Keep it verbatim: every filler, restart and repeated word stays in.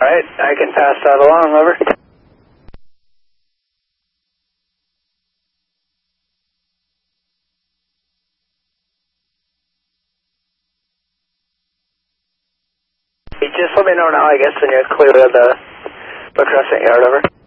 right, I can pass that along, over. Just let me know now, I guess, when you're clear of the, the crescent yard, over.